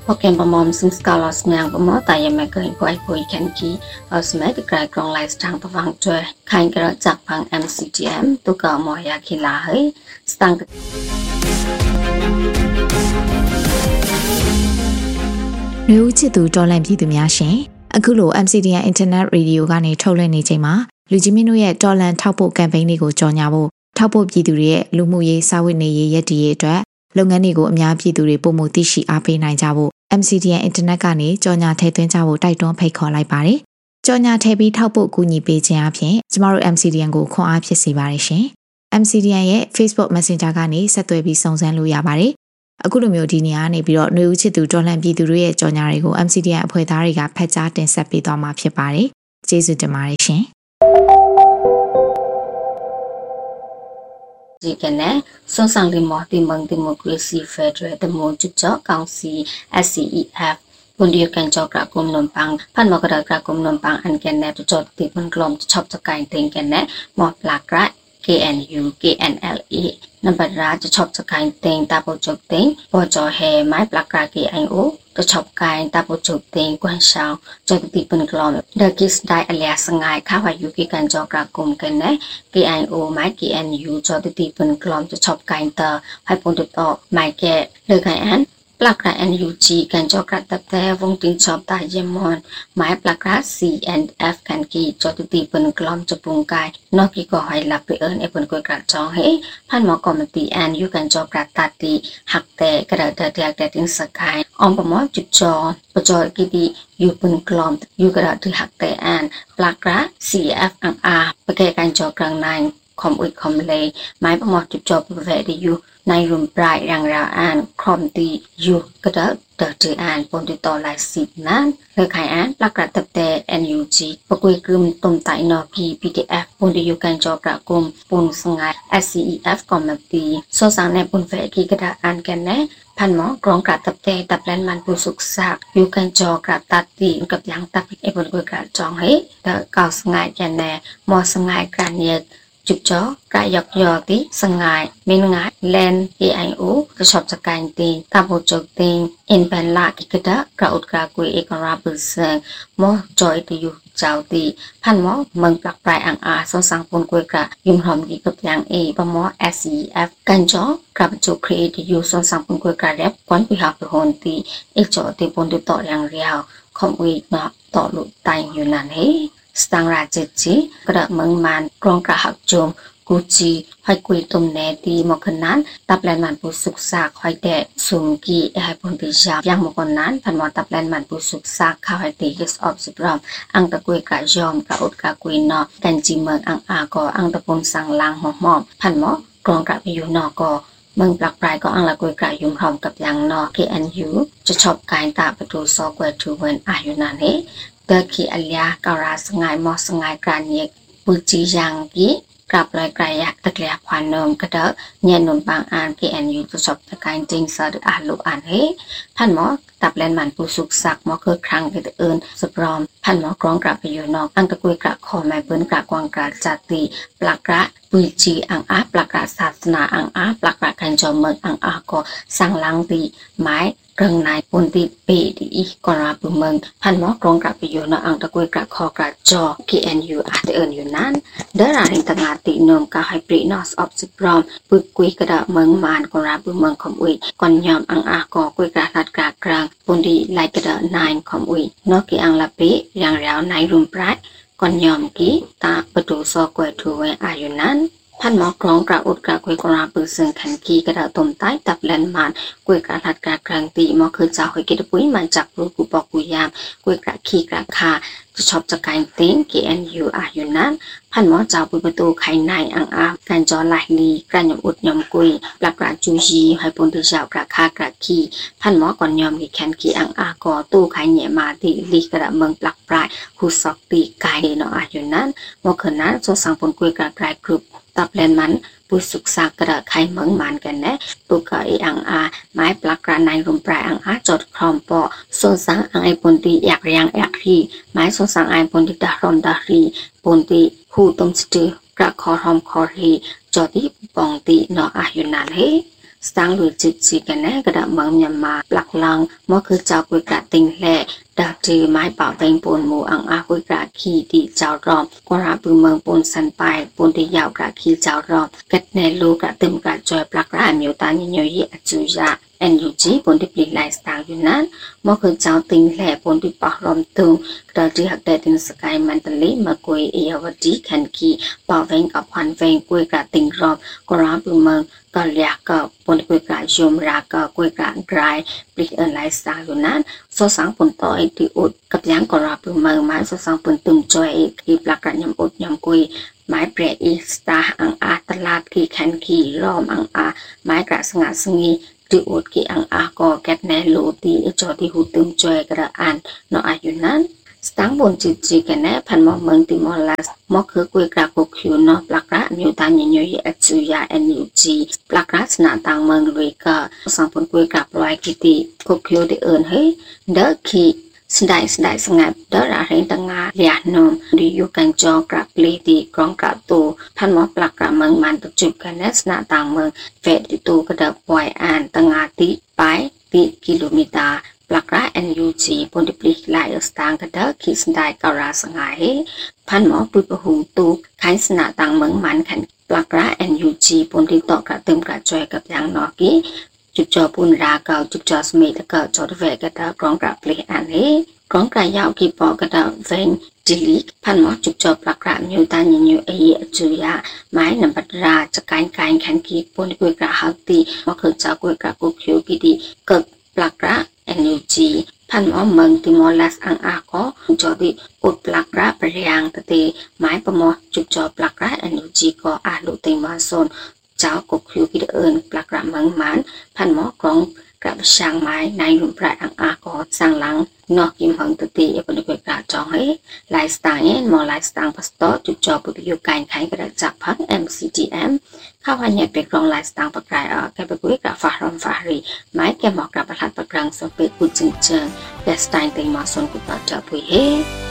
โอเคประมอมซึ่งสกาลสเนียงประมอแต่ยังไม่เคยกวยปุยแคนกีเอาสมัยที่กลายกรองไลฟ์ทางประวังช่วยใครกระจักพัง MCTM ตุกมอยาคิลาเฮสตังรู้จิตตัวจอแลมพี่ตัวများရှင်အခုလို MCTN Internet Radio ကနေထုတ်လွှင့်နေချိန်မှာလူကြီးမင်းတို့ရဲ့တော်လန်ထောက်ပို့ campaign တွေကိုကြော်ညာဖို့ထောက်ပို့ပြည်သူတွေရဲ့လူမှုရေးစာဝတ်နေရေးရည်တည်ရေးအတွက်လုပ်ငန်းတွေကိုအများပြည်သူတွေပုံမှုသိရှိအားပေးနိုင်ကြဖို့ MCTN Internet ကနေကြော်ညာထည့်သွင်းကြဖို့တိုက်တွန်းဖိတ်ခေါ်လိုက်ပါတယ်။ကြော်ညာထည့်ပြီးထောက်ပို့ကူညီပေးခြင်းအပြင်ကျမတို့ MCTN ကိုခွန်အားဖြစ်စေပါတယ်ရှင်။ MCTN ရဲ့ Facebook Messenger ကနေဆက်သွယ်ပြီးစုံစမ်းလို့ရပါတယ်။အခုလိုမျိုးဒီနေရာကနေပြီးတော့ຫນွေဦးချစ်သူတော်လှန်ပြည်သူတွေရဲ့ကြော်ညာတွေကို MCTN အဖွဲ့သားတွေကဖတ်ကြားတင်ဆက်ပေးသွားမှာဖြစ်ပါတယ်။ကျေးဇူးတင်ပါတယ်ရှင်။ဒီကနေ့စွန်ဆောင်လီမော်တီမန်ဒီမိုကရေစီဖက်ဒရယ်တမွန်ချူချောကောင်စီ SCEF ဘွန်ဒီကန်ချောကရကုမ်နွန်ပန်းဖန်မကရကကုမ်နွန်ပန်းအန်ကန်နဲ့ချောတီပွန်ကလုံးချော့စကိုင်းတင်ကန်နဲ့မော်ပလာကရ KNU KNLA နံပါတ်ရာချော့စကိုင်းတင်တာပုတ်ချုပ်တင်ပေါ်ကျော်ဟဲမိုင်ပလာကရ KIO တချော့ကိုင်းတာပုတ်ချုပ်တင်ကွမ်ဆောင်ချောတီပွန်ကလုံးဒကစ်ဒိုင်အလျာစငိုင်ခါဝယူကီကန်ချောကရကုမ်ကန်နဲ့ KIO မိုင် KNU ချောတီပွန်ကလုံးချော့ကိုင်းတာဟိုင်ပွန်တော့မိုင်ကဲလေခိုင်အန်ปลักระ NUG กันจอกระตับแต่วงติงชอบตายเยมอนหมายปลักระ CNF กันกีจอตุตีปนกลอมจะปุงกายนอกกีก็หอยหลับไปเอิญไอปนกวยกระจองเฮพันหมอกอมตีแอนอยู่กันจอกระตัดตีหักแต่กระเดเดียกแต่ติงสกายออมปมอจุดจอปจอยกีดีอยู่ปนกลอมอยู่กระที่หักแต่แอนปลักระ CF อังอาปะแกกันจอกลางในคอมอุดคอมเลยหมายปมอจุดจอปเวดีอยู่ในรุมปลายรังราอ่านคอมตีอยู่กระเดเดจืออ่านปนติต่อหลายสิบนั้นเลยขายอ่านปลักกระตับแต่ NUG ปกุยกลุ่มต้มไตนอกี PDF ปนติอยู่กันจอกระกลุ่มปนสงาย SCEF คอมมตีโซสังในปนเฟกีกระดาอ่านกันแน่พันหมอกรองกระตับแต่ตับแลนมันผู้สุกสักอยู่กันจอกระตัดตีกับยังตับไอปนกุยกระจองเฮเดเก่าสงายกันแน่มอสงายการเยกจุดจ่อกระยกยอติสงายเมนงายแลน KIO กระชอบสกายตีตาโบจกตีเอ็นเป็นลากิกระดะกระอุดกระกุยเอกราบุษเซงมอจอยตีอยู่เจ้าตีพันหมอเมืองปลักปลายอังอาสงสังปนกุยกระยุมหอมดีกับยังเอปมอ SCF กันจ่อกระบจุครีตีอยู่สงสังปนกุยกระเล็บควันพิหาไปโหนตีเอกจ่อตีปนติต่อยังเรียวคอมอุยเนาะต่อหลุดไตอยู่นั่นเฮสตังราจิจีกระเมืองมันกรองกระหักโจมกูจีหอยกุยตุ่มแนตีมอกนั้นตับแลนมันผู้สุกซากหอยแดดสุงกีให้ปนติชายังมอกนั้นพันมอตับแลนมันผู้สุกซากข้าวหอยตีกิสออฟสิบรอมอังตะกุยกระยอมกระอุดกระกุยนอกันจีเมืองอังอากออังตะปนสังลางหอมอมพันมอกรองกระไปอยู่นอกอเมืองปลักปลายก็อังละกุยกระยุมหอมกับยังนอ KNU จะชอบการตาประตูซอกเวทูเวนอายุนานเฮเดคีอัลยาการาสงายมอสงายการเยกปุจิยังกีกลับลอยไกลยักตะเกียบควานนมกระเดาะเนียนนนบางอ่าน KNU จะชอบตะการจริงสะดุอ่านลูกอ่านเฮพันหมอตับแลนมันผู้สุกสักหมอเกิดครั้งกันเอิญสปรอมพันหมอกรองกลับไปอยู่นอกอังตะกุยกระคอแม่เปิ้นกระกวางกระจัดตีปลักกระปุจิอังอาปลักกระศาสนาอังอาปลักกระกันจอมเมืองอังอาก็สั่งลังตีไม้เรื่องนายปนติเปดีกราบุเมืองพันหมอกรองกลับไปอยู่นอังตะกุยกระคอกระจอ KNU อาจจะเอิญอยู่นั้นเดราริงตงาตินมกาไฮปรีนอสออฟสิบรอมปุยกุยกระเมืองมานกราบุเมืองคอมอุยก่อนยอมอังอากอกุยกระทัดกระกลางปนติไลกระนายคอมอุยนอกกีอังละเปอย่างแล้วนายรุมปราดก่อนยอมกีตาประตูซอกวยทูเวอายุนั้นพันหมอกรองกระอุดกระกุยกราปืนเซิงขันกีกระดาตมใต้ตับแลนมันกุยกระทัดกระกลางตีหมอคือเจ้าหอยกิดปุ้ยมันจับรูกูปอกกุยามกุยกระขีกระคาจะชอบจะการติ้ง KNU อายุนั้นพันหมอเจ้าปุยประตูไข่ในอังอาการจอไหลลีกระยำอุดยำกุยปลักกระจูจีให้ปนติเจ้ากระคากระขีพันหมอก่อนยอมกีแคนกีอังอากอตู้ไข่เหนียมาตีลีกระเมืองปลักปลายหูสอกตีไก่เนาะอายุนั้นหมอคืนนั้นโซสังปนกุยกระไกลกรุบตับแลนมันผู้สุกสากระไข่เมืองมันกันนะปุกไออังอาไม้ปลักกระในรุมปลายอังอาจดครอมปอโซสังอังไอปนติอยากเรียงอยากรีไม้โซสังไอปนติดารอนดารีปนติหูต้มสตือกระคอหอมคอรีจอติปองติเนาะอายุนานเฮสร้างลุยจิตจีกันแน่กระดับเมืองยามาปลักลังมอคือเจ้ากุยกระติงแหล่ดาจือไม้เป่าเต็งปูนหมูอังอากุยกระขีดีเจ้ารอมกราปือเมืองปูนสันไปปูนที่ยาวกระขีเจ้ารอมกัดแนลูกระตึมกระจอยปลักระมิวตาเนยยอจุยาNUG ปนที่ปลีไลสตางอยู่นั้นมอคือเจ้าติงแหล่ปนที่ปอกรอมตุงกระที่หักแดดตินสกายมันตลีมากุยเอวดีขันกีป่าเวงกับควันเวงกุยกระติงรอมกราปือเมืองก็เลียกับปนกุยกระยมราก็กุยกระไกรปลีไลสตางอยู่นั้นโซสังปนต่อไอที่อุดกับยังกราปือเมืองไม้โซสังปนตุ่มจอยที่ปลักกระยำอุดยำกุยไม้เปรอีสตาอังอาตลาดกีขันกีรอมอังอาไม้กระสงัดสงีที่อุดกีอังอาก็แกแนลูตีจอที่หูตึมจอยกระอันนออายุนั้นสตังบนจิจีกันแน่พันมอเมืองติมอลัสมอคือกุยกระกุกคิวนอปลักระนิวตานยยอจุยาNUGปลักระสนาต่างเมืองลุยก็สังผลกุยกระปลอยกิติกุกคิวที่เอิญเฮ้เดอคีสได้สงัดเดอระเรงตังงาเลียนมดีอยู่กันจอกระปลีตีกรองกระตูพันมอปลักระเมืองมันตุจุกันแน่สนาต่างเมืองเฟดติตูกระดับปล่อยอ่านตังงาติไปติกิโลเมตรปลักระNUGปนดิปลิกไลสตางกระเดอคิสได้กราสงายพันหมอปุยประหุงตูขันสนาต่างเมืองมันขันปลักระNUGปนดิต่อกระเติมกระจอยกับยางนอกีจุดจอปุนราเก่าจุดจอสมิธเก่าจอดเวกระเดอกรองกระปลิอันนี้กรองกระยาวกีปอกระเดอเวนจิลิกพันหมอจุดจอปลักระนิวตานยูเอจุยาไม้นำปัตราจะการขันกีปนกุยกระหักตีมอคือเจ้ากุยกระกุคิวกิดีเกิดปลักระNUG พันหมอเมืองติมอลัสอังอาก็จอดีอุดปลักระปริยังตะเตไม้ประมอจุดจอปลักระ NUG ก็อาลุเตมาโซนเจ้ากุคิวกิดเอิญปลักระเมืองมันพันหมอกรองกระช่างไม้ในหลุมปลายอังอาก็สร้างหลังนอกยิมหังตะเตปนกุยกระจองให้ไลสตางมอไลสตางพัสโตจุดจอปุตยุการขันกระจับพัก MCGMข้าวหันใหญ่เป็นกรองไลสตางประกายแกไปกุยกระฟารอมฟารีไม้แกหมอกระประทัดประกรังสเปกุจึงเชิงแต่สไตล์เต็งมาส่วนกุตาจับปุยเฮ